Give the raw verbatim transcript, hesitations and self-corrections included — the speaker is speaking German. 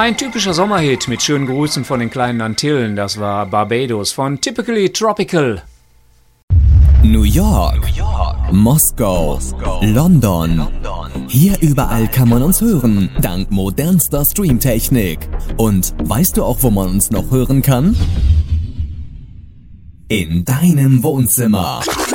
Ein typischer Sommerhit mit schönen Grüßen von den kleinen Antillen, das war Barbados von Typically Tropical. New York, New York. Moskau, Moskau. London. London. Hier überall kann man uns hören, dank modernster Streamtechnik. Und weißt du auch, wo man uns noch hören kann? In deinem Wohnzimmer.